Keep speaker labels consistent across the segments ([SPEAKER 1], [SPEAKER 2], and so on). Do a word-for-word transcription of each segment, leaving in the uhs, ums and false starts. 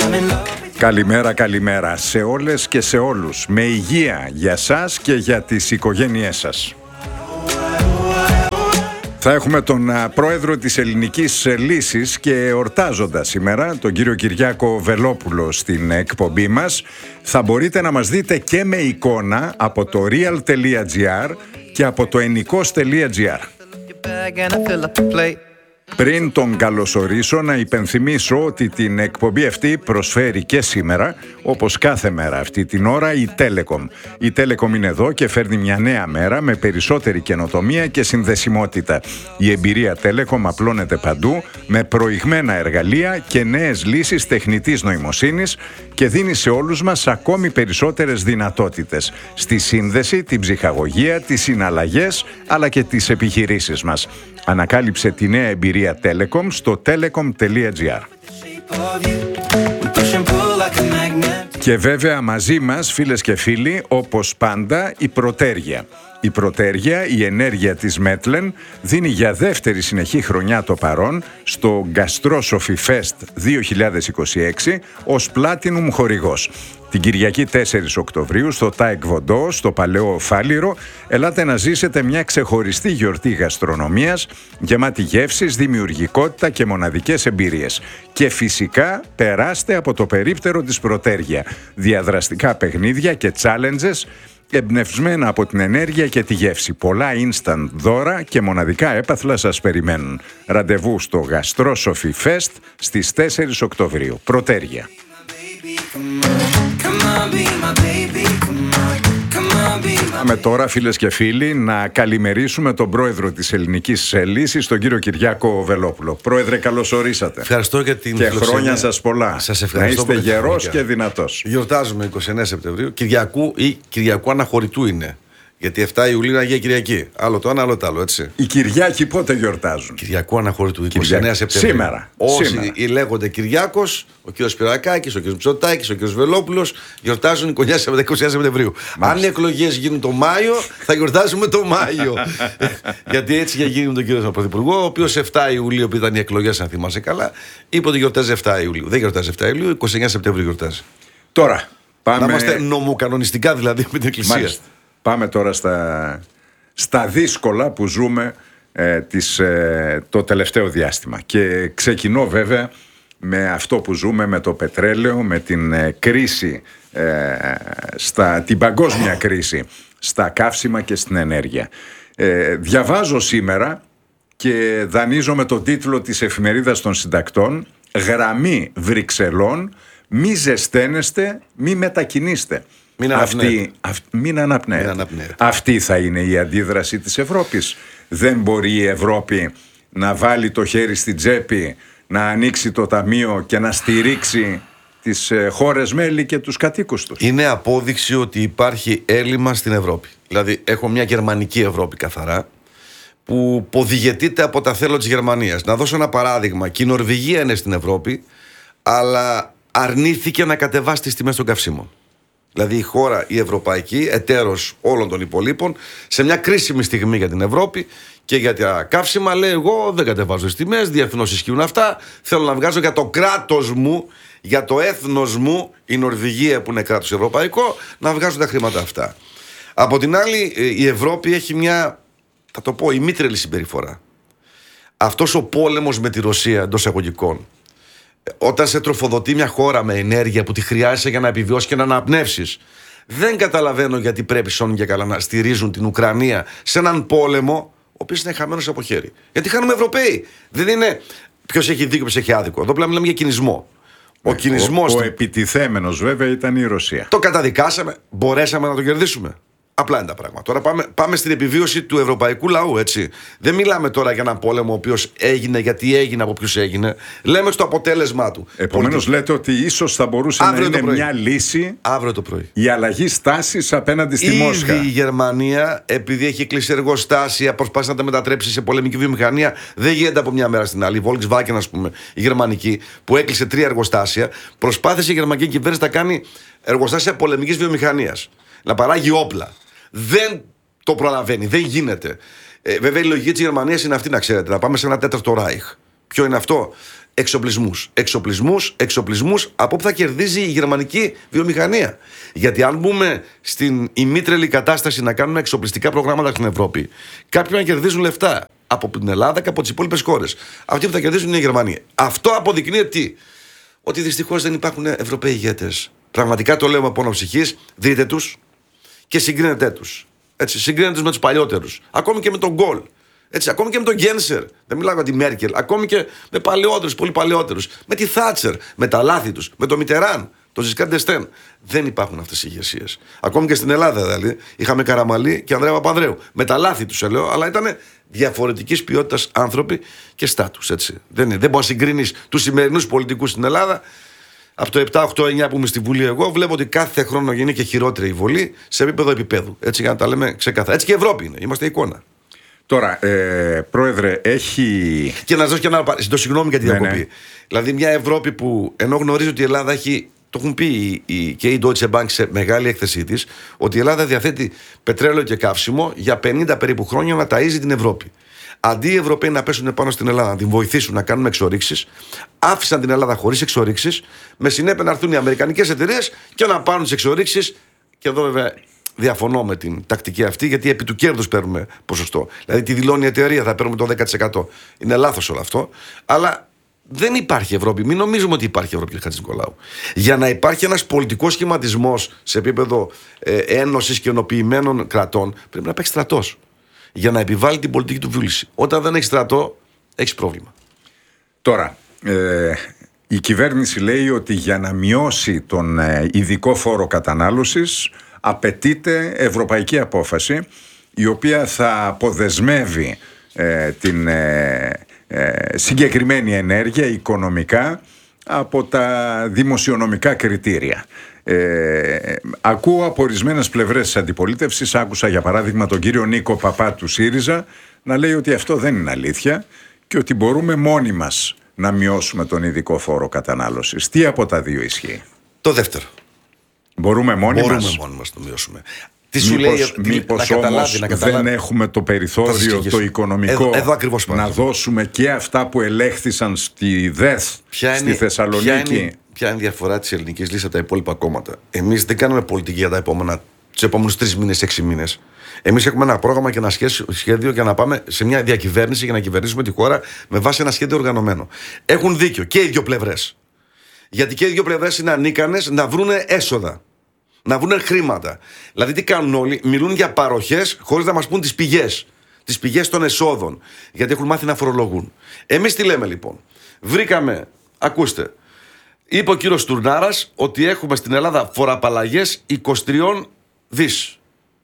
[SPEAKER 1] Καλημέρα, καλημέρα σε όλες και σε όλους. Με υγεία για σας και για τις οικογένειές σας. Θα έχουμε τον πρόεδρο της Ελληνικής Λύσης και εορτάζοντα σήμερα, τον κύριο Κυριάκο Βελόπουλο στην εκπομπή μας. Θα μπορείτε να μας δείτε και με εικόνα από το real τελεία gr και από το ενικός τελεία gr. Πριν τον καλωσορίσω, να υπενθυμίσω ότι την εκπομπή αυτή προσφέρει και σήμερα, όπως κάθε μέρα αυτή την ώρα, η Telecom. Η Telecom είναι εδώ και φέρνει μια νέα μέρα με περισσότερη καινοτομία και συνδεσιμότητα. Η εμπειρία Telecom απλώνεται παντού με προηγμένα εργαλεία και νέες λύσεις τεχνητής νοημοσύνης και δίνει σε όλους μας ακόμη περισσότερες δυνατότητες στη σύνδεση, την ψυχαγωγία, τις συναλλαγές αλλά και τις επιχειρήσεις μας. Ανακάλυψε τη νέα εμπειρία Telecom στο telecom τελεία gr. Και βέβαια μαζί μας, φίλες και φίλοι, όπως πάντα, η Πρωτέργεια. Η Πρωτέργεια, η ενέργεια της Μέτλεν, δίνει για δεύτερη συνεχή χρονιά το παρόν στο Gastrosophy Fest δύο χιλιάδες είκοσι έξι ως Platinum χορηγός. Την Κυριακή τέσσερις Οκτωβρίου στο Taekwondo, στο Παλαιό Φάληρο, ελάτε να ζήσετε μια ξεχωριστή γιορτή γαστρονομίας, γεμάτη γεύσεις, δημιουργικότητα και μοναδικές εμπειρίες. Και φυσικά περάστε από το περίπτερο της Πρωτέργεια. Διαδραστικά παιχνίδια και challenges, εμπνευσμένα από την ενέργεια και τη γεύση. Πολλά instant δώρα και μοναδικά έπαθλα σας περιμένουν. Ραντεβού στο Gastrosophy Fest στις τέσσερις Οκτωβρίου. Πρωτέργεια. Πάμε τώρα, φίλες και φίλοι, να καλημερίσουμε τον πρόεδρο της Ελληνικής Λύσης, τον κύριο Κυριάκο Βελόπουλο. Πρόεδρε, καλώς ορίσατε.
[SPEAKER 2] Ευχαριστώ για την
[SPEAKER 1] και χρόνια σας πολλά.
[SPEAKER 2] Σας ευχαριστώ.
[SPEAKER 1] Να είστε γερός και δυνατός.
[SPEAKER 2] Γιορτάζουμε είκοσι εννέα Σεπτεμβρίου, Κυριακού ή Κυριακού Αναχωρητού είναι. Γιατί εφτά Ιουλίου είναι Αγία Κυριακή. Άλλο το ένα, άλλο το άλλο, έτσι.
[SPEAKER 1] Οι Κυριάκοι πότε γιορτάζουν?
[SPEAKER 2] Κυριακού Αναχωρητού, είκοσι εννέα Σεπτεμβρίου.
[SPEAKER 1] Σήμερα.
[SPEAKER 2] Όσοι
[SPEAKER 1] Σήμερα.
[SPEAKER 2] λέγονται Κυριάκος, ο κύριος Σπυρακάκης, ο κύριος Μητσοτάκης, ο κύριος Βελόπουλος, γιορτάζουν είκοσι εννέα Σεπτεμβρίου.
[SPEAKER 1] Μάλιστα.
[SPEAKER 2] Αν οι εκλογές γίνουν το Μάιο, θα γιορτάζουμε το Μάιο. Γιατί έτσι είχε γίνει με τον κύριο Πρωθυπουργό, ο οποίος εφτά Ιουλίου, που ήταν οι εκλογές, αν θυμάσαι καλά, είπε ότι γιορτάζει εφτά Ιουλίου. Δεν γιορτάζει εφτά Ιουλίου, είκοσι εννέα Σεπτεμβρίου γιορτάζει.
[SPEAKER 1] Τώρα, πάμε.
[SPEAKER 2] Να είμαστε νομοκανονιστικά δηλαδή με την Εκκλησία.
[SPEAKER 1] Μάλιστα. Πάμε τώρα στα, στα δύσκολα που ζούμε ε, τις, ε, το τελευταίο διάστημα. Και ξεκινώ βέβαια με αυτό που ζούμε, με το πετρέλαιο, με την ε, κρίση, ε, στα, την παγκόσμια κρίση στα καύσιμα και στην ενέργεια. Ε, διαβάζω σήμερα και δανείζω με τον τίτλο της Εφημερίδας των Συντακτών, «Γραμμή Βρυξελών, μη ζεσταίνεστε, μη μετακινήστε».
[SPEAKER 2] Μην
[SPEAKER 1] Αυτή, αυ, μην αναπνέετε.
[SPEAKER 2] Μην αναπνέετε.
[SPEAKER 1] Αυτή θα είναι η αντίδραση της Ευρώπης. Δεν μπορεί η Ευρώπη να βάλει το χέρι στην τσέπη, να ανοίξει το ταμείο και να στηρίξει τις ε, χώρες μέλη και τους κατοίκους τους.
[SPEAKER 2] Είναι απόδειξη ότι υπάρχει έλλειμμα στην Ευρώπη. Δηλαδή έχω μια γερμανική Ευρώπη καθαρά, που ποδηγετείται από τα θέλω της Γερμανίας. Να δώσω ένα παράδειγμα. Και η Νορβηγία είναι στην Ευρώπη, αλλά αρνήθηκε να κατεβάσει τις τιμές των καυσίμων. Δηλαδή η χώρα, η ευρωπαϊκή, εταίρος όλων των υπολείπων, σε μια κρίσιμη στιγμή για την Ευρώπη και για τα καύσιμα, λέει: εγώ δεν κατεβάζω τις τιμές, διεθνώς ισχύουν αυτά. Θέλω να βγάζω για το κράτος μου, για το έθνος μου, η Νορβηγία που είναι κράτος ευρωπαϊκό, να βγάζω τα χρήματα αυτά. Από την άλλη, η Ευρώπη έχει μια, θα το πω, ημίτρελη συμπεριφορά. Αυτός ο πόλεμος με τη Ρωσία, εντός εισαγωγικών, όταν σε τροφοδοτεί μια χώρα με ενέργεια που τη χρειάζεσαι για να επιβιώσει και να αναπνεύσεις, δεν καταλαβαίνω γιατί πρέπει σώνουν και καλά να στηρίζουν την Ουκρανία σε έναν πόλεμο ο οποίος είναι χαμένος από χέρι. Γιατί χάνουμε Ευρωπαίοι. Δεν είναι ποιος έχει δίκιο, ποιος έχει άδικο. Εδώ πλέον μιλάμε για κινησμό. Ο,
[SPEAKER 1] ο,
[SPEAKER 2] κινησμός
[SPEAKER 1] ο, ο επιτιθέμενος βέβαια ήταν η Ρωσία.
[SPEAKER 2] Το καταδικάσαμε, μπορέσαμε να το κερδίσουμε. Απλά είναι τα πράγματα. Τώρα πάμε, πάμε στην επιβίωση του ευρωπαϊκού λαού, έτσι. Δεν μιλάμε τώρα για έναν πόλεμο ο οποίος έγινε, γιατί έγινε, από ποιους έγινε. Λέμε στο αποτέλεσμά του.
[SPEAKER 1] Επομένως,
[SPEAKER 2] Πολιτική.
[SPEAKER 1] λέτε ότι ίσως θα μπορούσε
[SPEAKER 2] Αύριο
[SPEAKER 1] να είναι μια λύση
[SPEAKER 2] αύριο το πρωί.
[SPEAKER 1] η αλλαγή στάσης απέναντι στη
[SPEAKER 2] Ήδη
[SPEAKER 1] Μόσχα.
[SPEAKER 2] η Γερμανία, επειδή έχει κλείσει εργοστάσια, προσπάθησε να τα μετατρέψει σε πολεμική βιομηχανία, δεν γίνεται από μια μέρα στην άλλη. Η Volkswagen, ας πούμε, η γερμανική, που έκλεισε τρία εργοστάσια, προσπάθησε η γερμανική κυβέρνηση να κάνει εργοστάσια πολεμικής βιομηχανίας. Να παράγει όπλα. Δεν το προλαβαίνει, δεν γίνεται. Ε, βέβαια η λογική της Γερμανίας είναι αυτή, να ξέρετε, να πάμε σε ένα τέταρτο Ράιχ. Ποιο είναι αυτό? εξοπλισμούς. Εξοπλισμούς, εξοπλισμούς από που θα κερδίζει η γερμανική βιομηχανία. Γιατί αν μπούμε στην ημίτρελη κατάσταση να κάνουμε εξοπλιστικά προγράμματα στην Ευρώπη, κάποιοι να κερδίζουν λεφτά από την Ελλάδα και από τις υπόλοιπες χώρες. Αυτοί που θα κερδίζουν είναι η Γερμανία. Αυτό αποδεικνύει τι? Ότι δυστυχώς δεν υπάρχουν Ευρωπαίοι ηγέτες. Πραγματικά το λέω με πόνο ψυχής. Δείτε τους και συγκρίνετε τους. Έτσι, συγκρίνετε τους με τους παλιότερους. Ακόμη και με τον Γκολ. Έτσι, ακόμη και με τον Γκένσερ. Δεν μιλάω για τη Μέρκελ. Ακόμη και με παλαιότερους, πολύ παλαιότερους. Με τη Θάτσερ, με τα λάθη τους. Με τον Μιτεράν, τον Ζισκάρ ντ'Εστέν. Δεν υπάρχουν αυτές οι ηγεσίες. Ακόμη και στην Ελλάδα δηλαδή. Είχαμε Καραμαλή και Ανδρέα Παπανδρέου. Με τα λάθη τους, λέω, αλλά ήταν διαφορετικής ποιότητας άνθρωποι και στάτους. Έτσι. Δεν, δεν μπορεί να συγκρίνεις τους σημερινούς πολιτικούς στην Ελλάδα. Από το επτά, οκτώ, εννιά που είμαι στη Βουλή, εγώ βλέπω ότι κάθε χρόνο γίνει και χειρότερη η Βουλή σε επίπεδο επίπεδου. Έτσι, για να τα λέμε ξεκάθαρα. Έτσι και η Ευρώπη είναι. Είμαστε εικόνα.
[SPEAKER 1] Τώρα, ε, Πρόεδρε, έχει.
[SPEAKER 2] Και να δώσω και ένα. Το συγγνώμη για τη διακοπή. Ναι, ναι. Δηλαδή, μια Ευρώπη που ενώ γνωρίζει ότι η Ελλάδα έχει. Το έχουν πει η, η, και η Deutsche Bank σε μεγάλη έκθεσή της, ότι η Ελλάδα διαθέτει πετρέλαιο και καύσιμο για πενήντα περίπου χρόνια να ταΐζει την Ευρώπη. Αντί οι Ευρωπαίοι να πέσουν πάνω στην Ελλάδα, να την βοηθήσουν να κάνουν εξορίξεις, άφησαν την Ελλάδα χωρίς εξορίξεις, με συνέπεια να έρθουν οι αμερικανικές εταιρείες και να πάρουν τις εξορίξεις. Και εδώ βέβαια διαφωνώ με την τακτική αυτή, γιατί επί του κέρδους παίρνουμε ποσοστό. Δηλαδή τη δηλώνει η εταιρεία, θα παίρνουμε το δέκα τοις εκατό. Είναι λάθος όλο αυτό. Αλλά δεν υπάρχει Ευρώπη. Μην νομίζουμε ότι υπάρχει Ευρώπη, κύριε Χατζηνικολάου. Για να υπάρχει ένας πολιτικός σχηματισμός σε επίπεδο ε, ένωσης και ενοποιημένων κρατών, πρέπει να υπάρχει στρατός. Για να επιβάλλει την πολιτική του βούληση. Όταν δεν έχει στρατό, έχει πρόβλημα.
[SPEAKER 1] Τώρα, ε, η κυβέρνηση λέει ότι για να μειώσει τον ε, ειδικό φόρο κατανάλωσης απαιτείται ευρωπαϊκή απόφαση, η οποία θα αποδεσμεύει ε, την ε, ε, συγκεκριμένη ενέργεια οικονομικά από τα δημοσιονομικά κριτήρια. Ε, ακούω από ορισμένες πλευρές της αντιπολίτευσης, άκουσα για παράδειγμα τον κύριο Νίκο Παπά του ΣΥΡΙΖΑ να λέει ότι αυτό δεν είναι αλήθεια και ότι μπορούμε μόνοι μας να μειώσουμε τον ειδικό φόρο κατανάλωσης. Τι από τα δύο ισχύει?
[SPEAKER 2] Το δεύτερο.
[SPEAKER 1] Μπορούμε μόνοι
[SPEAKER 2] μπορούμε
[SPEAKER 1] μας.
[SPEAKER 2] Μπορούμε μόνοι μας να το μειώσουμε. Τι σου
[SPEAKER 1] μήπως,
[SPEAKER 2] λέει,
[SPEAKER 1] μήπως
[SPEAKER 2] να
[SPEAKER 1] όμως
[SPEAKER 2] καταλάβει, να καταλάβει.
[SPEAKER 1] δεν έχουμε το περιθώριο το οικονομικό
[SPEAKER 2] εδώ, εδώ ακριβώς
[SPEAKER 1] να δώσουμε και αυτά που ελέγχθησαν στη ΔΕΘ,
[SPEAKER 2] ποια
[SPEAKER 1] στη
[SPEAKER 2] είναι,
[SPEAKER 1] Θεσσαλονίκη.
[SPEAKER 2] Ποια είναι, ποια είναι η διαφορά της ελληνικής λύσης από τα υπόλοιπα κόμματα? Εμείς δεν κάνουμε πολιτική για τα επόμενα, τους επόμενους τρεις μήνες, έξι μήνες. Εμείς έχουμε ένα πρόγραμμα και ένα σχέδιο για να πάμε σε μια διακυβέρνηση για να κυβερνήσουμε τη χώρα με βάση ένα σχέδιο οργανωμένο. Έχουν δίκιο και οι δύο πλευρές. Γιατί και οι δύο πλευρές είναι ανίκανες να βρουν έσοδα. Να βρουν χρήματα. Δηλαδή, τι κάνουν όλοι? Μιλούν για παροχές χωρίς να μας πούν τις πηγές. Τις πηγές των εσόδων. Γιατί έχουν μάθει να φορολογούν. Εμείς τι λέμε λοιπόν? Βρήκαμε, ακούστε, είπε ο κύριος Τουρνάρας ότι έχουμε στην Ελλάδα φοροαπαλλαγές είκοσι τρία δις.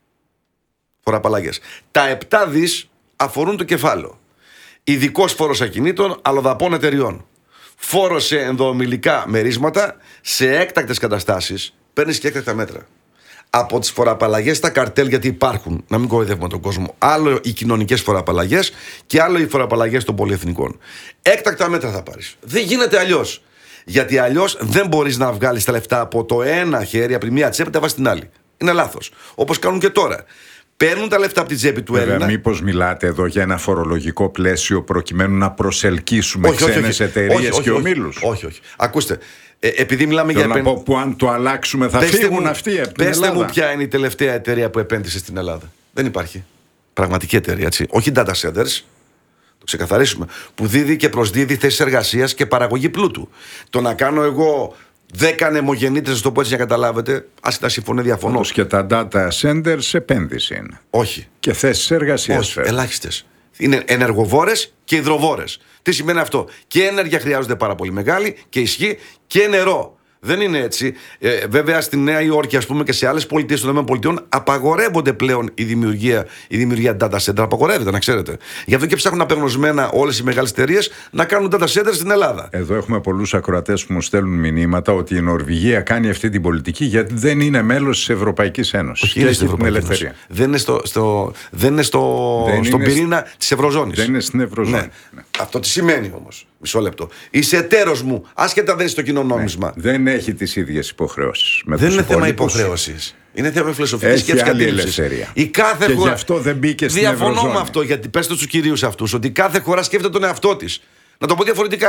[SPEAKER 2] Φοροαπαλλαγές. Τα επτά δις αφορούν το κεφάλαιο. Ειδικός φόρος ακινήτων αλλοδαπών εταιριών. Φόρος σε ενδοομιλικά μερίσματα, σε έκτακτες καταστάσεις. Παίρνεις και έκτακτα μέτρα. Από τις φοροαπαλλαγές στα καρτέλ, γιατί υπάρχουν, να μην κοροϊδεύουμε τον κόσμο. Άλλο οι κοινωνικές φοροαπαλλαγές και άλλο οι φοροαπαλλαγές των πολυεθνικών. Έκτακτα μέτρα θα πάρεις. Δεν γίνεται αλλιώς. Γιατί αλλιώς δεν μπορείς να βγάλεις τα λεφτά από το ένα χέρι, από τη μία τσέπη, τα βάζεις στην άλλη. Είναι λάθος. Όπως κάνουν και τώρα. Παίρνουν τα λεφτά από την τσέπη του Έλληνα.
[SPEAKER 1] Μήπως μιλάτε εδώ για ένα φορολογικό πλαίσιο προκειμένου να προσελκύσουμε ξένες εταιρείες και ομίλους?
[SPEAKER 2] Όχι, όχι. Ακούστε. Ε, επειδή μιλάμε Θέλω
[SPEAKER 1] για επένδυση. Που αν το αλλάξουμε θα πέστε φύγουν μου, αυτοί από την Ελλάδα.
[SPEAKER 2] Πέστε μου ποια είναι η τελευταία εταιρεία που επένδυσε στην Ελλάδα. Δεν υπάρχει. Πραγματική εταιρεία, έτσι. Όχι data centers. Το ξεκαθαρίσουμε. Που δίδει και προσδίδει θέσεις εργασίας και παραγωγή πλούτου. Το να κάνω εγώ δέκα νεμογεννήτρες, να το πω έτσι για να καταλάβετε, άσχετα συμφωνώ, διαφωνώ.
[SPEAKER 1] Όπως και τα data centers επένδυση είναι.
[SPEAKER 2] Όχι.
[SPEAKER 1] Και θέσεις εργασίας.
[SPEAKER 2] Όχι, ελάχιστες. Είναι ενεργοβόρες και υδροβόρες. Τι σημαίνει αυτό? Και ενέργεια χρειάζονται πάρα πολύ μεγάλη και ισχύ και νερό. Δεν είναι έτσι. Ε, βέβαια στη Νέα Υόρκη, ας πούμε, και σε άλλες πολιτείες των ΗΠΑ απαγορεύονται πλέον η δημιουργία, η δημιουργία data center. Απαγορεύεται, να ξέρετε. Γι' αυτό και ψάχνουν απεγνωσμένα όλες οι μεγάλες εταιρείες να κάνουν data center στην Ελλάδα.
[SPEAKER 1] Εδώ έχουμε πολλούς ακροατές που μου στέλνουν μηνύματα ότι η Νορβηγία κάνει αυτή την πολιτική γιατί δεν είναι μέλος της Ευρωπαϊκής Ένωσης.
[SPEAKER 2] Όχι, είναι στην Ευρωπαϊκή Ένωση. Δεν είναι, στο, στο, δεν είναι στο, δεν στον είναι πυρήνα της Ευρωζώνης.
[SPEAKER 1] Δεν είναι στην Ευρωζώνη. Ναι.
[SPEAKER 2] Ναι. Αυτό τι σημαίνει όμως? Μισό λεπτό. Είσαι εταίρος μου, άσχετα δεν είσαι στο κοινό νόμισμα.
[SPEAKER 1] Ναι. Δεν έχει τις ίδιες υποχρεώσεις.
[SPEAKER 2] Δεν είναι θέμα υποχρέωσης. Είναι θέμα φιλοσοφικής σκέψης και αντίληψης. Η κάθε
[SPEAKER 1] και
[SPEAKER 2] χώρα.
[SPEAKER 1] γι' αυτό δεν μπήκε στην
[SPEAKER 2] Διαφωνώ
[SPEAKER 1] Ευρωζώνη.
[SPEAKER 2] με αυτό, γιατί πες στους κυρίους αυτούς ότι κάθε χώρα σκέφτεται τον εαυτό της. Να το πω διαφορετικά.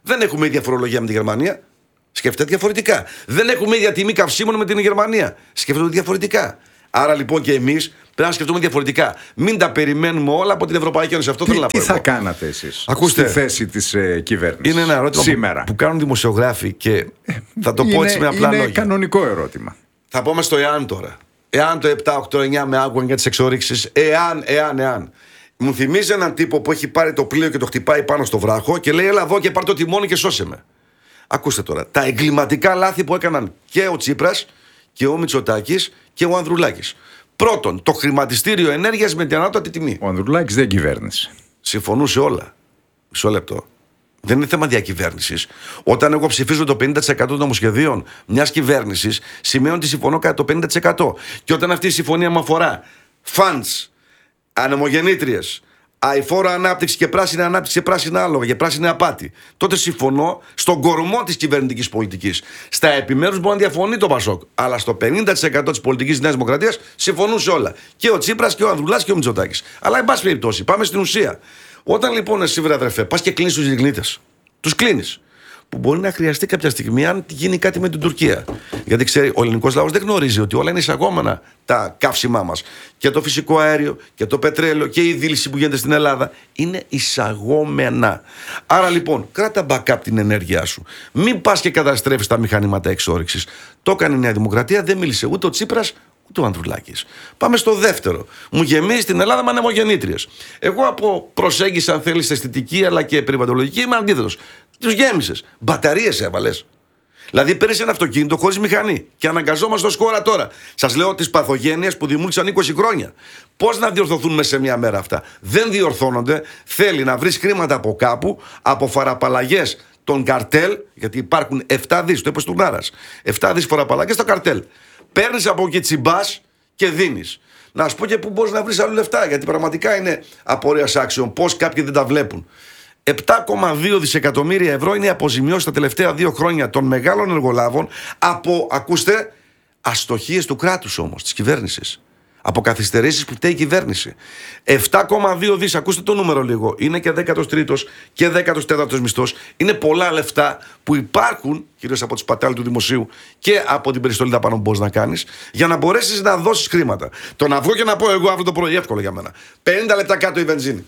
[SPEAKER 2] Δεν έχουμε ίδια φορολογία με τη Γερμανία. Σκέφτεται διαφορετικά. Δεν έχουμε ίδια τιμή καυσίμων με την Γερμανία. Σκέφτεται διαφορετικά. Άρα λοιπόν και εμείς πρέπει να σκεφτούμε διαφορετικά. Μην τα περιμένουμε όλα από την Ευρωπαϊκή Ένωση. Αυτό
[SPEAKER 1] τι,
[SPEAKER 2] θέλω να πω.
[SPEAKER 1] Τι θα κάνατε εσείς στη θέση της ε, κυβέρνησης?
[SPEAKER 2] Είναι ένα ερώτημα
[SPEAKER 1] σήμερα
[SPEAKER 2] που, που κάνουν δημοσιογράφοι και θα το
[SPEAKER 1] είναι,
[SPEAKER 2] πω έτσι με απλά
[SPEAKER 1] είναι
[SPEAKER 2] λόγια.
[SPEAKER 1] Είναι κανονικό ερώτημα.
[SPEAKER 2] Θα πούμε στο εάν τώρα. Εάν το επτά, οκτώ, εννιά με άκουγαν για τις εξορίξεις, εάν, εάν, εάν. Μου θυμίζει έναν τύπο που έχει πάρει το πλοίο και το χτυπάει πάνω στο βράχο και λέει: έλα εδώ και πάρ' το τιμόνι και σώσε με. Ακούστε τώρα. Τα εγκληματικά λάθη που έκαναν και ο Τσίπρας και ο Μητσοτάκης και ο Ανδρουλάκης. Πρώτον, το χρηματιστήριο ενέργειας με την ανώτατη τιμή.
[SPEAKER 1] Ο Ανδρουλάκης δεν κυβέρνησε.
[SPEAKER 2] Συμφωνούσε όλα. Μισό λεπτό. Δεν είναι θέμα διακυβέρνησης. Όταν εγώ ψηφίζω το πενήντα τοις εκατό των νομοσχεδίων μιας κυβέρνησης, σημαίνει ότι συμφωνώ κατά το πενήντα τοις εκατό. Και όταν αυτή η συμφωνία μου αφορά funds, ανεμογεννήτριες, αηφόρο ανάπτυξη και πράσινη ανάπτυξη και πράσινα άλογα και πράσινη απάτη, τότε συμφωνώ στον κορμό της κυβερνητικής πολιτικής. Στα επιμέρους μπορεί να διαφωνεί το Πασόκ, αλλά στο πενήντα τοις εκατό της πολιτικής της Νέας Δημοκρατίας συμφωνούσε όλα. Και ο Τσίπρας και ο Ανδρουλάς και ο Μητσοτάκης. Αλλά εν πάση περιπτώσει, πάμε στην ουσία. Όταν λοιπόν εσύ, βρε αδερφέ, πας και κλείνεις τους λιγνίτες, τους κλείνεις. Που μπορεί να χρειαστεί κάποια στιγμή αν γίνει κάτι με την Τουρκία. Γιατί ξέρει, ο ελληνικός λαός δεν γνωρίζει ότι όλα είναι εισαγόμενα τα καύσιμά μας. Και το φυσικό αέριο και το πετρέλαιο και η δίληση που γίνεται στην Ελλάδα είναι εισαγόμενα. Άρα λοιπόν, κράτα backup την ενέργειά σου. Μην πας και καταστρέφεις τα μηχανήματα εξόρυξης. Το έκανε η Νέα Δημοκρατία, δεν μίλησε ούτε ο Τσίπρας ούτε ο Ανδρουλάκης. Πάμε στο δεύτερο. Μου γεμίζει στην Ελλάδα με ανεμογεννήτριες. Εγώ από προσέγγιση, αν θέλεις, αισθητική αλλά και περιβαλλοντολογική, είμαι αντίθετος. Τους γέμισες. Μπαταρίες έβαλες. Δηλαδή παίρνεις ένα αυτοκίνητο χωρίς μηχανή και αναγκαζόμαστε ως χώρα τώρα. Σας λέω τις παθογένειες που δημιούργησαν είκοσι χρόνια. Πώς να διορθωθούν μέσα σε μια μέρα αυτά? Δεν διορθώνονται. Θέλει να βρεις χρήματα από κάπου, από φοραπαλλαγές των καρτέλ, γιατί υπάρχουν επτά δις, το είπε Στουρνάρας. επτά δις φοραπαλλαγές στο καρτέλ. Παίρνεις από εκεί τσιμπάς και δίνεις. Να σου πω και πού μπορείς να βρεις άλλα λεφτά, γιατί πραγματικά είναι απορίας άξιων. Πώς κάποιοι δεν τα βλέπουν. επτά κόμμα δύο δισεκατομμύρια ευρώ είναι η αποζημιώση τα τελευταία δύο χρόνια των μεγάλων εργολάβων από, ακούστε, αστοχίες του κράτους όμως, της κυβέρνησης. Από καθυστερήσεις που φταίει η κυβέρνηση. επτά κόμμα δύο δις, ακούστε το νούμερο λίγο. Είναι και δέκατος τρίτος και δέκατος τέταρτος μισθός. Είναι πολλά λεφτά που υπάρχουν, κυρίως από τις πατάλοι του δημοσίου και από την περιστολή δαπανών που μπορείς να κάνεις, για να μπορέσεις να δώσεις χρήματα. Το να βγω και να πω εγώ αύριο το πρωί, εύκολο για μένα. πενήντα λεπτά κάτω η βενζίνη.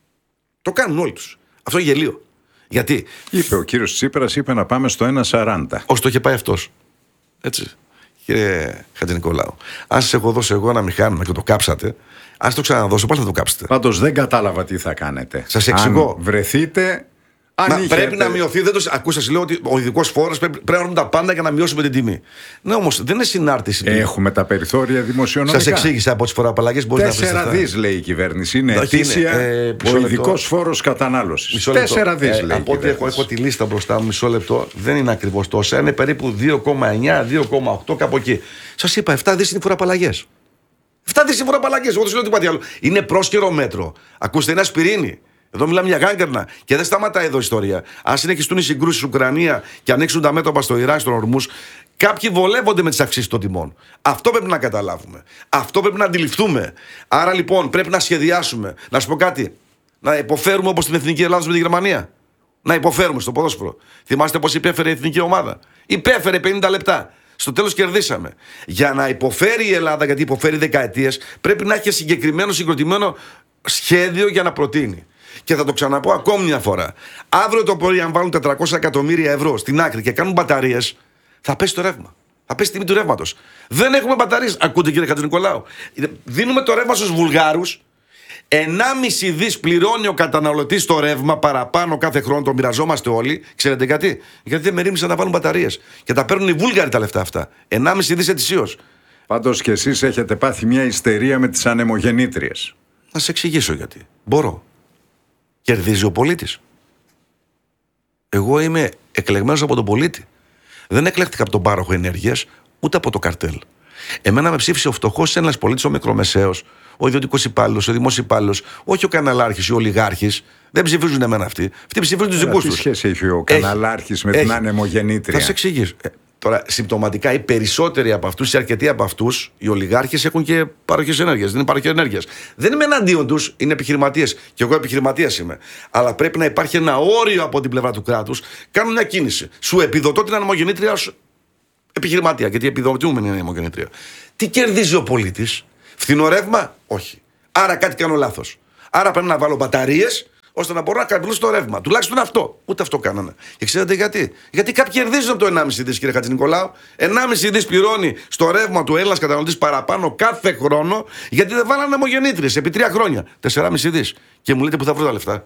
[SPEAKER 2] Το κάνουν όλοι τους. Αυτό είναι γελίο. Γιατί?
[SPEAKER 1] Είπε ο κύριος Τσίπρας, είπε να πάμε στο ένα σαράντα.
[SPEAKER 2] Ως το είχε πάει αυτός. Έτσι. Κύριε Χατζηνικολάου, αν σας έχω δώσει εγώ ένα μηχάνημα και το κάψατε, ας το ξαναδώσω, πάλι θα το κάψετε.
[SPEAKER 1] Πάντως δεν κατάλαβα τι θα κάνετε.
[SPEAKER 2] Σας εξηγώ.
[SPEAKER 1] Αν βρεθείτε.
[SPEAKER 2] Μα πρέπει να μειωθεί. Δεν το... Ακούστε, σας λέω ότι ο ειδικός φόρος πρέπει, πρέπει να βρούμε τα πάντα για να μειώσουμε την τιμή. Ναι, όμως δεν είναι συνάρτηση.
[SPEAKER 1] Έχουμε τα περιθώρια δημοσιονομικά.
[SPEAKER 2] Σας εξήγησα από τις φοροαπαλλαγές μπορεί να βρει.
[SPEAKER 1] Τέσσερα δις λέει η κυβέρνηση. Είναι ετήσια ε, ο ειδικός φόρος κατανάλωσης. Τέσσερα δις ε, λέει.
[SPEAKER 2] Από ό,τι έχω, έχω τη λίστα μπροστά μου, μισό λεπτό, δεν είναι ακριβώς τόσα. Είναι περίπου δύο κόμμα εννιά, δύο κόμμα οκτώ κάπου εκεί. Σας είπα, επτά δις είναι οι φοροαπαλλαγές. επτά δις είναι οι φοροαπαλλαγές. Εγώ δεν λέω τίποτα άλλο. Είναι πρόσκαιρο μέτρο. Ακούστε, είναι ασπιρίνη. Εδώ μιλάμε για γάγκερνα και δεν σταματάει εδώ η ιστορία. Αν συνεχιστούν οι συγκρούσεις στην Ουκρανία και ανοίξουν τα μέτωπα στο Ιράν, στον Ορμούς, κάποιοι βολεύονται με τις αυξήσεις των τιμών. Αυτό πρέπει να καταλάβουμε. Αυτό πρέπει να αντιληφθούμε. Άρα λοιπόν πρέπει να σχεδιάσουμε. Να σου πω κάτι. Να υποφέρουμε όπως την Εθνική Ελλάδα με τη Γερμανία. Να υποφέρουμε στο ποδόσφαιρο. Θυμάστε πώς υπέφερε η εθνική ομάδα? Υπέφερε πενήντα λεπτά. Στο τέλος κερδίσαμε. Για να υποφέρει η Ελλάδα, γιατί υποφέρει δεκαετίες, πρέπει να έχει συγκεκριμένο συγκροτημένο σχέδιο για να προτείνει. Και θα το ξαναπώ ακόμη μια φορά. Αύριο το πρωί, αν βάλουν τετρακόσια εκατομμύρια ευρώ στην άκρη και κάνουν μπαταρίες, θα πέσει το ρεύμα. Θα πέσει η τιμή του ρεύματος. Δεν έχουμε μπαταρίες. Ακούτε, κύριε Χατζηνικολάου. Δίνουμε το ρεύμα στους Βουλγάρους. ενάμιση δις πληρώνει ο καταναλωτής το ρεύμα παραπάνω κάθε χρόνο. Το μοιραζόμαστε όλοι. Ξέρετε γιατί? Γιατί δεν μερίμνησαν να βάλουν μπαταρίες. Και τα παίρνουν οι Βούλγαροι τα λεφτά αυτά. ενάμιση δις ετησίως.
[SPEAKER 1] Πάντως κι εσείς έχετε πάθει μια ιστερία με τις ανεμογεννήτριες.
[SPEAKER 2] Να σε εξηγήσω γιατί. Μπορώ. Κερδίζει ο πολίτης. Εγώ είμαι εκλεγμένος από τον πολίτη. Δεν εκλέχτηκα από τον πάροχο ενέργειας, ούτε από το καρτέλ. Εμένα με ψήφισε ο φτωχός ένας πολίτης, ο μικρομεσαίος, ο ιδιωτικός υπάλληλος, ο δημόσιος υπάλληλος, όχι ο καναλάρχης ή ο ολιγάρχης. Δεν ψηφίζουν εμένα αυτοί. Αυτοί ψηφίζουν τους δικούς τους.
[SPEAKER 1] Τι σχέση έχει ο καναλάρχης με
[SPEAKER 2] έχει.
[SPEAKER 1] την ανεμογεννήτρια?
[SPEAKER 2] Θα σε εξηγήσω. Ε, Τώρα, συμπτωματικά οι περισσότεροι από αυτούς, οι αρκετοί από αυτούς, οι ολιγάρχες έχουν και παροχές ενέργειας. Δεν είναι παροχή ενέργειας. Δεν είμαι εναντίον τους, είναι επιχειρηματίες. Και εγώ επιχειρηματίας είμαι. Αλλά πρέπει να υπάρχει ένα όριο από την πλευρά του κράτους. Κάνουν μια κίνηση. Σου επιδοτώ την ανεμογεννήτρια ως επιχειρηματία, γιατί επιδοτούμε είναι η ανεμογεννήτρια. Τι κερδίζει ο πολίτης? Φθηνό ρεύμα? Όχι. Άρα κάτι κάνω λάθος. Άρα πρέπει να βάλω μπαταρίες, ώστε να μπορώ να καταπλώσω το ρεύμα. Τουλάχιστον αυτό. Ούτε αυτό κάνανε. Και ξέρετε γιατί? Γιατί κάποιοι κερδίζουν από το ενάμιση δις, κύριε Χατζηνικολάου. ενάμιση δις πληρώνει στο ρεύμα του Έλληνας καταναλωτής παραπάνω κάθε χρόνο, γιατί δεν βάλανε ανεμογεννήτριες επί τρία χρόνια. τεσσεράμισι δις. Και μου λέτε που θα βρω τα λεφτά.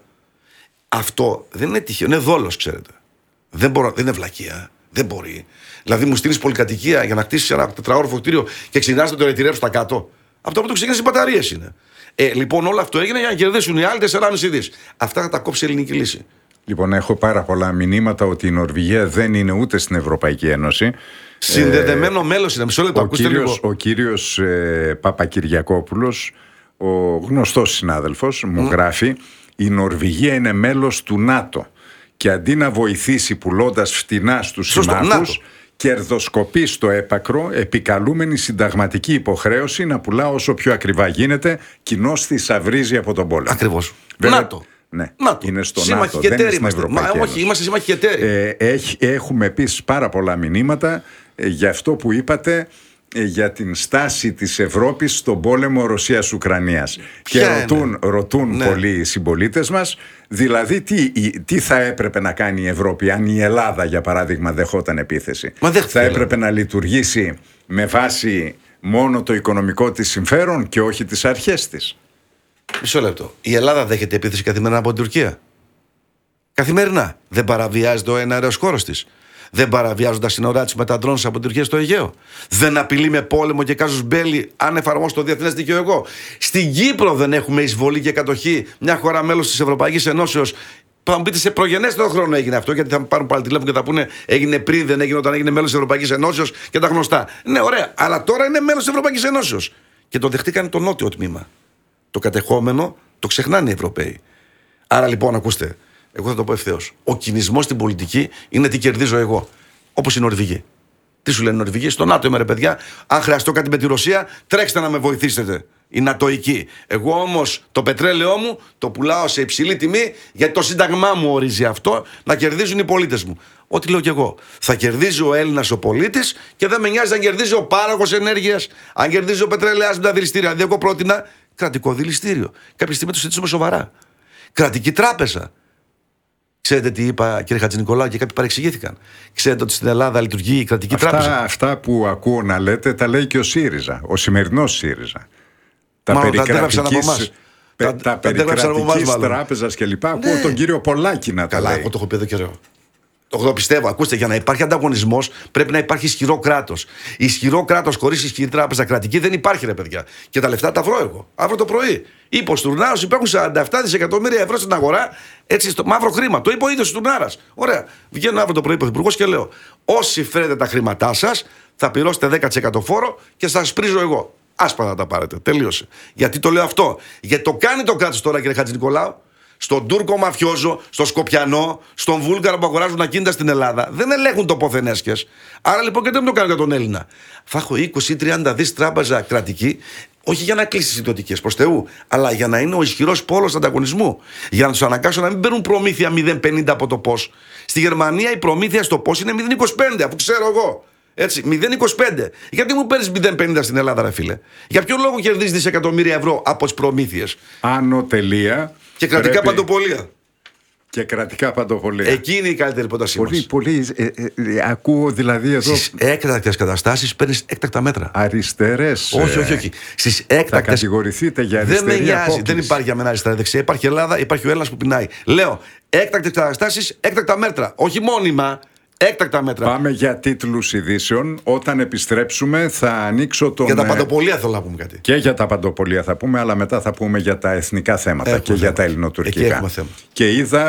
[SPEAKER 2] Αυτό δεν είναι τυχαίο. Είναι δόλος, ξέρετε. Δεν, μπορώ, δεν είναι βλακεία. Δεν μπορεί. Δηλαδή, μου στείλει πολυκατοικία για να χτίσει ένα τετραόροφο κτίριο και ξυνάζεται το ρετυρέρ στα κάτω. Αυτό που το ξεκίνησε οι μπαταρίες είναι. Ε, λοιπόν, όλο αυτό έγινε για να κερδίσουν οι άλλοι τεσσεράμισι δις. Αυτά θα τα κόψει η ελληνική λύση.
[SPEAKER 1] Λοιπόν, έχω πάρα πολλά μηνύματα ότι η Νορβηγία δεν είναι ούτε στην Ευρωπαϊκή Ένωση.
[SPEAKER 2] Συνδεδεμένο ε, μέλος είναι. Μισό λεπτό,
[SPEAKER 1] ο
[SPEAKER 2] ακούστε
[SPEAKER 1] κύριος,
[SPEAKER 2] λίγο.
[SPEAKER 1] Ο κύριος ε, Παπακυριακόπουλος, ο γνωστός συνάδελφος, μου mm. γράφει: η Νορβηγία είναι μέλος του ΝΑΤΟ. Και αντί να βοηθήσει πουλώντας φτηνά στους συμμάχους, κερδοσκοπεί στο έπακρο, επικαλούμενη συνταγματική υποχρέωση να πουλά όσο πιο ακριβά γίνεται, κοινώς θησαυρίζει από τον πόλεμο.
[SPEAKER 2] Ακριβώς.
[SPEAKER 1] Βέβαια,
[SPEAKER 2] ΝΑΤΟ.
[SPEAKER 1] Ναι,
[SPEAKER 2] ΝΑΤΟ.
[SPEAKER 1] είναι στο
[SPEAKER 2] σύμμαχοι
[SPEAKER 1] ΝΑΤΟ,
[SPEAKER 2] και
[SPEAKER 1] δεν είναι στην
[SPEAKER 2] είμαστε.
[SPEAKER 1] Ευρωπαϊκή
[SPEAKER 2] Μα, όχι, είμαστε σύμμαχοι και εταίροι.
[SPEAKER 1] Ε, έχ, έχουμε επίσης πάρα πολλά μηνύματα ε, για αυτό που είπατε, ε, για την στάση της Ευρώπης στον πόλεμο Ρωσίας-Ουκρανίας. Και ρωτούν, ρωτούν ναι. πολλοί οι συμπολίτες μας, δηλαδή τι, τι θα έπρεπε να κάνει η Ευρώπη αν η Ελλάδα, για παράδειγμα, δεχόταν επίθεση.
[SPEAKER 2] Μα
[SPEAKER 1] θα έπρεπε να λειτουργήσει με βάση μόνο το οικονομικό της συμφέρον και όχι τις αρχές της.
[SPEAKER 2] Μισό λεπτό. Η Ελλάδα δέχεται επίθεση καθημερινά από την Τουρκία. Καθημερινά. Δεν παραβιάζεται ο εναέριος χώρος της. Δεν παραβιάζουν τα σύνορά της με τα ντρόουν από την Τουρκία στο Αιγαίο. Δεν απειλεί με πόλεμο και κάζους μπέλη αν εφαρμόσει το διεθνές δίκαιο εγώ. Στην Κύπρο δεν έχουμε εισβολή και κατοχή, μια χώρα μέλος της Ευρωπαϊκής Ενώσεως. Θα μου πείτε σε προγενέστερο χρόνο έγινε αυτό, γιατί θα μου πάρουν πάλι τηλέφωνο και θα πούνε έγινε πριν, δεν έγινε όταν έγινε μέλος της Ευρωπαϊκής Ενώσεως και τα γνωστά. Ναι, ωραία, αλλά τώρα είναι μέλος της Ευρωπαϊκής Ενώσεως. Και το δεχτήκαν το νότιο τμήμα. Το κατεχόμενο το ξεχνάνε οι Ευρωπαίοι. Άρα λοιπόν, ακούστε, εγώ θα το πω ευθέως. Ο κινησμός στην πολιτική είναι τι κερδίζω εγώ. Όπως οι Νορβηγοί. Τι σου λένε οι Νορβηγοί? Στο ΝΑΤΟ είμαι, ρε παιδιά. Αν χρειαστώ κάτι με τη Ρωσία, τρέξτε να με βοηθήσετε. Οι Νατοικοί. Εγώ όμως το πετρέλαιό μου το πουλάω σε υψηλή τιμή, γιατί το σύνταγμά μου ορίζει αυτό, να κερδίζουν οι πολίτες μου. Ό,τι λέω κι εγώ. Θα κερδίζει ο Έλληνας ο πολίτης και δεν με νοιάζει αν κερδίζει ο πάροχος ενέργειας, αν κερδίζει ο πετρελαιάς με τα δηληστήρια. Δηλαδή, εγώ πρότεινα κρατικό δηληστήριο. Κάποια στιγμή το συζητήσουμε σοβαρά. Κρατική τράπεζα. Ξέρετε τι είπα, κύριε Χατζηνικολάου, και κάποιοι παρεξηγήθηκαν. Ξέρετε ότι στην Ελλάδα λειτουργεί η κρατική
[SPEAKER 1] αυτά,
[SPEAKER 2] τράπεζα.
[SPEAKER 1] Αυτά που ακούω να λέτε τα λέει και ο ΣΥΡΙΖΑ, ο σημερινός ΣΥΡΙΖΑ. Τα
[SPEAKER 2] Μάλλον
[SPEAKER 1] περί κρατικής,
[SPEAKER 2] πε, τα,
[SPEAKER 1] τα περί κρατικής τράπεζας κλπ. Ναι. Ακούω τον κύριο Πολάκη να τα
[SPEAKER 2] λέει. Καλά, εγώ το έχω πει εδώ καιρό. Το, το πιστεύω. Ακούστε, για να υπάρχει ανταγωνισμός πρέπει να υπάρχει ισχυρό κράτος. Ισχυρό κράτος χωρίς ισχυρή τράπεζα κρατική δεν υπάρχει, ρε παιδιά. Και τα λεφτά τα βρω εγώ. Αύριο το πρωί. Είπε ο Στουρνάρος, υπάρχουν σαράντα επτά δισεκατομμύρια ευρώ στην αγορά, έτσι στο μαύρο χρήμα. Το είπε ο ίδιος ο Στουρνάρας. Ωραία. Βγαίνω αύριο το πρωί πρωθυπουργός και λέω: όσοι φέρετε τα χρήματά σας, θα πληρώσετε δέκα τοις εκατό φόρο και θα σας πρίζω εγώ. Άσπα θα τα πάρετε. Τελείωσε. Γιατί το λέω αυτό? Γιατί το κάνει το κράτος τώρα, κύριε Χατζηνικολάου. Στον Τούρκο μαφιόζο, στον Σκοπιανό, στον Βούλγαρο που αγοράζουν ακίνητα στην Ελλάδα. Δεν ελέγχουν τοποθενέσκες. Άρα λοιπόν και δεν το κάνω για τον Έλληνα. Θα έχω είκοσι τριάντα δις τράπεζα κρατική, όχι για να κλείσει τις ιδιωτικές προς Θεού, αλλά για να είναι ο ισχυρός πόλος ανταγωνισμού. Για να τους αναγκάσω να μην παίρνουν προμήθεια μηδέν κόμμα πενήντα από το πώς. Στη Γερμανία η προμήθεια στο πώς είναι μηδέν κόμμα είκοσι πέντε, αφού ξέρω εγώ. Έτσι, μηδέν κόμμα είκοσι πέντε. Γιατί μου παίρνεις μηδέν κόμμα πενήντα στην Ελλάδα, ρε φίλε? Για ποιο λόγο κερδίζεις δισεκατομμύρια ευρώ από τις προμήθειες?
[SPEAKER 1] Άνω τελεία.
[SPEAKER 2] Και κρατικά πρέπει... παντοπολία.
[SPEAKER 1] Και κρατικά παντοπολία.
[SPEAKER 2] Εκεί είναι η καλύτερη πρότασή μας.
[SPEAKER 1] Πολύ, πολύ. Ε, ε, ε, ακούω δηλαδή εδώ.
[SPEAKER 2] Στις έκτακτες καταστάσεις παίρνεις έκτακτα μέτρα.
[SPEAKER 1] Αριστερές.
[SPEAKER 2] Όχι, όχι, όχι. Στις έκτακτες.
[SPEAKER 1] Θα κατηγορηθείτε για αριστερή
[SPEAKER 2] Δεν με νοιάζει.
[SPEAKER 1] απόκληση.
[SPEAKER 2] Δεν υπάρχει για μένα αριστερά δεξιά. Υπάρχει Ελλάδα, υπάρχει ο Έλληνας που πεινάει. Λέω έκτακτες καταστάσεις, έκτακτα μέτρα. Όχι μόνιμα. Έκτακτα μέτρα.
[SPEAKER 1] Πάμε για τίτλους ειδήσεων. Όταν επιστρέψουμε θα ανοίξω τον...
[SPEAKER 2] Για τα παντοπολία θέλω να πούμε κάτι.
[SPEAKER 1] Και για τα παντοπολία θα πούμε, αλλά μετά θα πούμε για τα εθνικά θέματα. Έχουμε και θέμα. Για τα ελληνοτουρκικά.
[SPEAKER 2] Εκεί έχουμε θέμα.
[SPEAKER 1] Και είδα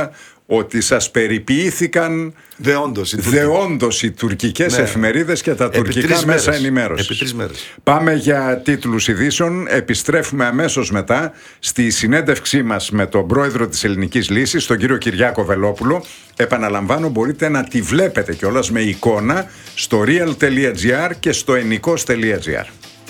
[SPEAKER 1] ότι σας περιποιήθηκαν
[SPEAKER 2] δεόντως οι,
[SPEAKER 1] δεόντως οι τουρκικές ναι. εφημερίδες και τα τουρκικά μέσα ενημέρωσης.
[SPEAKER 2] Επί τρεις μέρες.
[SPEAKER 1] Πάμε για τίτλους ειδήσεων. Επιστρέφουμε αμέσως μετά στη συνέντευξή μας με τον πρόεδρο της Ελληνικής Λύσης, τον κύριο Κυριάκο Βελόπουλο. Επαναλαμβάνω, μπορείτε να τη βλέπετε κιόλας με εικόνα στο real τελεία gr και στο ενικός τελεία gr.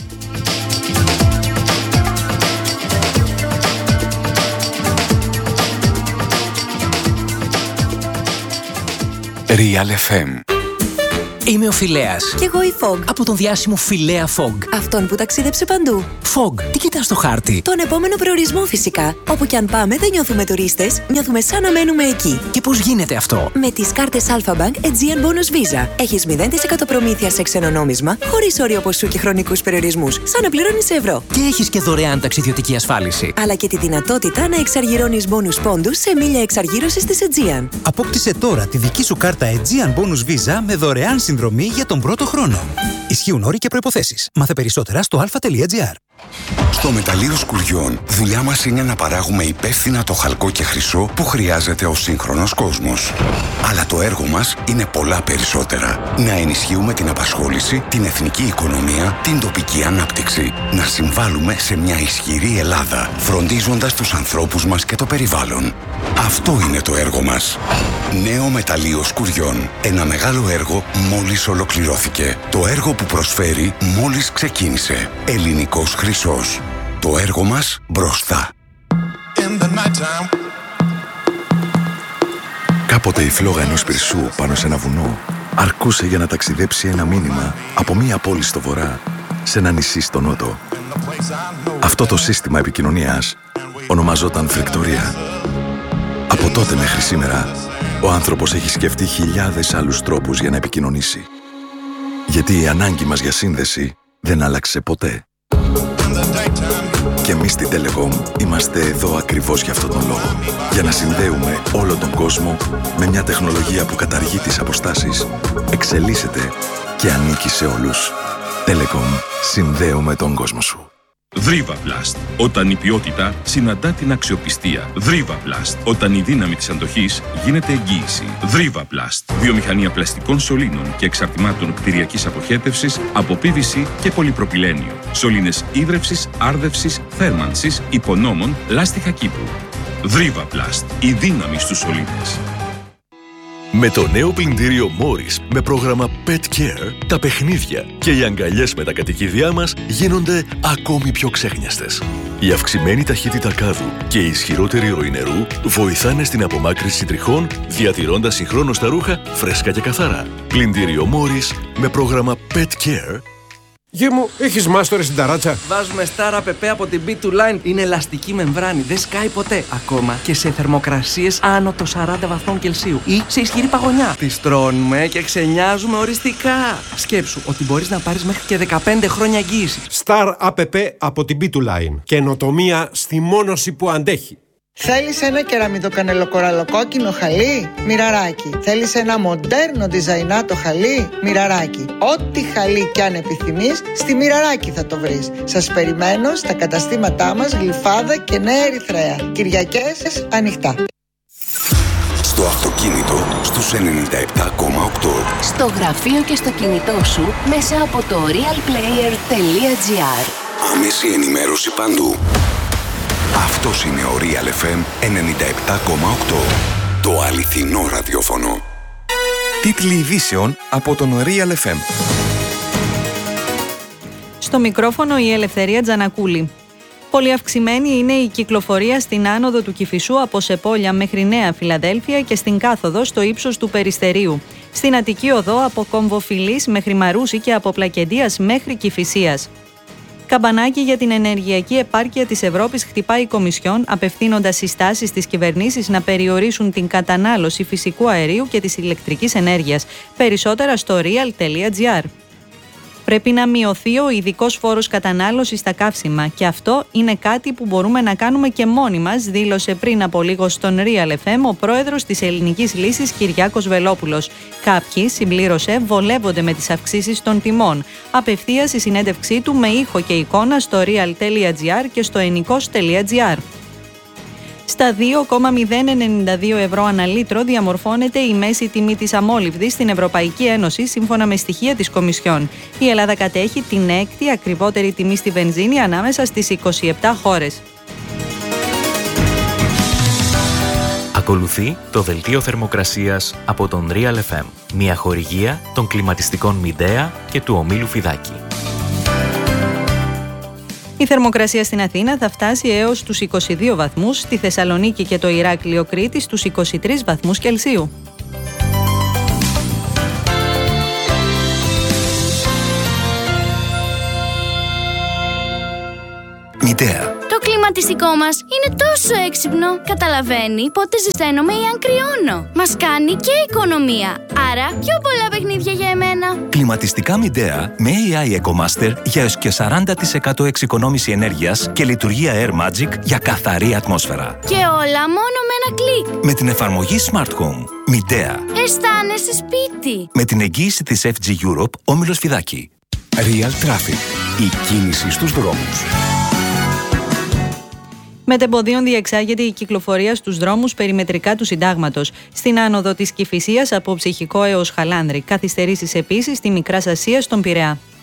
[SPEAKER 3] Real εφ εμ. Είμαι ο Φιλέας.
[SPEAKER 4] Κι εγώ η Fog.
[SPEAKER 3] Από τον διάσημο Φιλέα Fog.
[SPEAKER 4] Αυτόν που ταξίδεψε παντού.
[SPEAKER 3] Fog, τι κοιτάς στο χάρτη?
[SPEAKER 4] Τον επόμενο προορισμό φυσικά. Όπου κι αν πάμε δεν νιώθουμε τουρίστες, νιώθουμε σαν να μένουμε εκεί.
[SPEAKER 3] Και πώς γίνεται αυτό?
[SPEAKER 4] Με τις κάρτες Alpha Bank Aegean Bonus Visa. Έχεις μηδέν τοις εκατό προμήθεια σε ξενονόμισμα, χωρίς όριο ποσού και χρονικούς περιορισμούς, σαν να πληρώνεις σε ευρώ.
[SPEAKER 3] Και έχεις και δωρεάν ταξιδιωτική ασφάλιση.
[SPEAKER 4] Αλλά και τη δυνατότητα να εξαργυρώνεις bonus πόντους σε μίλια εξαργύρωσης της Aegean.
[SPEAKER 5] Απόκτησε τώρα τη δική σου κάρτα Aegean Bonus Visa με δωρεάν συνδρομή για τον πρώτο χρόνο. Ισχύουν όροι και προϋποθέσεις. Μάθε περισσότερα στο αλφα τελεία gr.
[SPEAKER 6] Στο μεταλλείο Σκουριών, δουλειά μας είναι να παράγουμε υπεύθυνα το χαλκό και χρυσό που χρειάζεται ο σύγχρονος κόσμος. Αλλά το έργο μας είναι πολλά περισσότερα. Να ενισχύουμε την απασχόληση, την εθνική οικονομία, την τοπική ανάπτυξη. Να συμβάλλουμε σε μια ισχυρή Ελλάδα, φροντίζοντας τους ανθρώπους μας και το περιβάλλον. Αυτό είναι το έργο μας. Νέο μεταλλείο Σκουριών. Ένα μεγάλο έργο μόλις ολοκληρώθηκε. Το έργο που προσφέρει μόλις ξεκίνησε. Ελληνικός χρυσός. Το έργο μας μπροστά.
[SPEAKER 7] Κάποτε η φλόγα ενός πυρσού πάνω σε ένα βουνό αρκούσε για να ταξιδέψει ένα μήνυμα από μία πόλη στο βορρά σε ένα νησί στο νότο. Αυτό το σύστημα επικοινωνίας ονομαζόταν φρικτορία. Από τότε μέχρι σήμερα, ο άνθρωπος έχει σκεφτεί χιλιάδες άλλους τρόπους για να επικοινωνήσει. Γιατί η ανάγκη μας για σύνδεση δεν άλλαξε ποτέ. Και εμείς στην Telecom είμαστε εδώ ακριβώς για αυτόν τον λόγο. Για να συνδέουμε όλο τον κόσμο με μια τεχνολογία που καταργεί τις αποστάσεις, εξελίσσεται και ανήκει σε όλους. Telecom. Συνδέουμε τον κόσμο σου.
[SPEAKER 8] Δρίβαπλαστ. Όταν η ποιότητα συναντά την αξιοπιστία. Δρίβαπλαστ. Όταν η δύναμη της αντοχής γίνεται εγγύηση. Δρίβαπλαστ. Βιομηχανία πλαστικών σωλήνων και εξαρτημάτων κτηριακής αποχέτευσης από πι βι σι και πολυπροπυλένιο. Σωλήνες ίδρευσης, άρδευσης, θέρμανσης, υπονόμων, λάστιχα κήπου. Δρίβαπλαστ. Η δύναμη στους σωλήνες.
[SPEAKER 9] Με το νέο πλυντήριο Morris με πρόγραμμα Pet Care, τα παιχνίδια και οι αγκαλιές με τα κατοικίδια μας γίνονται ακόμη πιο ξέχνιαστες. Η αυξημένη ταχύτητα κάδου και η ισχυρότερη ροή νερού βοηθάνε στην απομάκρυνση τριχών, διατηρώντας συγχρόνως τα ρούχα φρέσκα και καθαρά. Πλυντήριο Morris με πρόγραμμα Pet Care.
[SPEAKER 10] Γε μου, έχεις μάστορες στην ταράτσα?
[SPEAKER 11] Βάζουμε Star App από την μπι two Line. Είναι ελαστική μεμβράνη, δεν σκάει ποτέ. Ακόμα και σε θερμοκρασίες άνω των σαράντα βαθμών Κελσίου ή σε ισχυρή παγωνιά. Τις τρώνουμε και ξενιάζουμε οριστικά. Σκέψου ότι μπορείς να πάρεις μέχρι και δεκαπέντε χρόνια εγγύηση.
[SPEAKER 10] Star App από την μπι two Line. Καινοτομία στη μόνωση που αντέχει.
[SPEAKER 12] Θέλεις ένα κεραμιτοκανελοκοραλοκόκκινο χαλί? Μοιραράκι. Θέλεις ένα μοντέρνο διζαϊνάτο χαλί? Μοιραράκι. Ό,τι χαλί κι αν επιθυμείς, στη Μοιραράκι θα το βρεις. Σας περιμένω στα καταστήματά μας Γλυφάδα και Νέα Ερυθρέα. Κυριακές ανοιχτά.
[SPEAKER 6] Στο αυτοκίνητο στους ενενήντα επτά κόμμα οκτώ.
[SPEAKER 13] Στο γραφείο και στο κινητό σου μέσα από το real player τελεία gr.
[SPEAKER 6] Άμεση ενημέρωση παντού. Αυτός είναι ο Real εφ εμ ενενήντα επτά κόμμα οκτώ. Το αληθινό ραδιόφωνο.
[SPEAKER 14] Τίτλοι ειδήσεων από τον Real εφ εμ.
[SPEAKER 15] Στο μικρόφωνο η Ελευθερία Τζανακούλη. Πολύ αυξημένη είναι η κυκλοφορία στην άνοδο του Κηφισού από Σεπόλια μέχρι Νέα Φιλαδέλφια και στην κάθοδο στο ύψος του Περιστερίου. Στην Αττική Οδό από Κομβοφιλής μέχρι Μαρούση και από Πλακεντίας μέχρι Κηφισίας. Καμπανάκι για την ενεργειακή επάρκεια της Ευρώπης χτυπάει η Κομισιόν, απευθύνοντας συστάσεις στις κυβερνήσεις να περιορίσουν την κατανάλωση φυσικού αερίου και της ηλεκτρικής ενέργειας. Περισσότερα στο real τελεία gr. Πρέπει να μειωθεί ο ειδικός φόρος κατανάλωσης στα καύσιμα και αυτό είναι κάτι που μπορούμε να κάνουμε και μόνοι μας, δήλωσε πριν από λίγο στον Real εφ εμ ο πρόεδρος της Ελληνικής Λύσης Κυριάκος Βελόπουλος. Κάποιοι, συμπλήρωσε, βολεύονται με τις αυξήσεις των τιμών. Απευθείας η συνέντευξή του με ήχο και εικόνα στο real τελεία gr και στο ενικός τελεία gr. Στα δύο κόμμα μηδέν ενενήντα δύο ευρώ ανά λίτρο διαμορφώνεται η μέση τιμή της αμόλυβδης στην Ευρωπαϊκή Ένωση, σύμφωνα με στοιχεία της Κομισιόν. Η Ελλάδα κατέχει την έκτη ακριβότερη τιμή στη βενζίνη ανάμεσα στις είκοσι επτά χώρες.
[SPEAKER 16] Ακολουθεί το δελτίο θερμοκρασίας από τον Real εφ εμ, μια χορηγία των κλιματιστικών Μιντέα και του ομίλου Φιδάκη.
[SPEAKER 15] Η θερμοκρασία στην Αθήνα θα φτάσει έως τους είκοσι δύο βαθμούς, στη Θεσσαλονίκη και το Ηράκλειο Κρήτη στους είκοσι τρεις βαθμούς Κελσίου.
[SPEAKER 6] Μιντέα.
[SPEAKER 17] Το κλιματιστικό μας είναι τόσο έξυπνο. Καταλαβαίνει πότε ζεσταίνομαι ή αν κρυώνω. Μας κάνει και οικονομία. Άρα πιο πολλά παιχνίδια για εμένα.
[SPEAKER 18] Κλιματιστικά Μιντέα με έι άι EcoMaster για έως και σαράντα τοις εκατό εξοικονόμηση ενέργειας και λειτουργία Air Magic για καθαρή ατμόσφαιρα.
[SPEAKER 17] Και όλα μόνο με ένα κλικ.
[SPEAKER 18] Με την εφαρμογή Smart Home. Μιντέα.
[SPEAKER 17] Αισθάνεσαι σπίτι.
[SPEAKER 18] Με την εγγύηση της εφ τζι Europe, όμιλος Φιδάκη.
[SPEAKER 6] Real Traffic. Η κίνηση στους δρόμους.
[SPEAKER 15] Μετεμποδίων διεξάγεται η κυκλοφορία στους δρόμους περιμετρικά του Συντάγματος. Στην άνοδο της Κηφισίας από Ψυχικό έως Χαλάνδρη. Καθυστερήσεις επίσης στη Μικράς Ασίας στον Πειραιά.